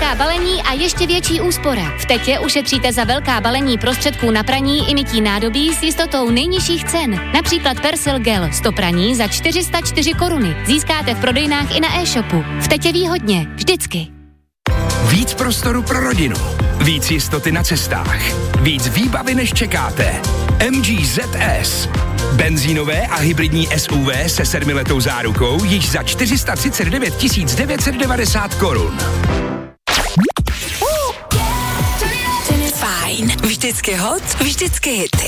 velká balení a ještě větší úspora. V Tetě ušetříte za velká balení prostředků na praní i mytí nádobí s jistotou nejnižších cen. Například Persil Gel 100 praní za 404 koruny. Získáte v prodejnách i na e-shopu. V Tetě výhodně. Vždycky. Víc prostoru pro rodinu. Víc jistoty na cestách. Víc výbavy, než čekáte. MG ZS. Benzínové a hybridní SUV se 7letou zárukou již za 439 990 korun. Fajn. Vždycky hot, vždycky hity.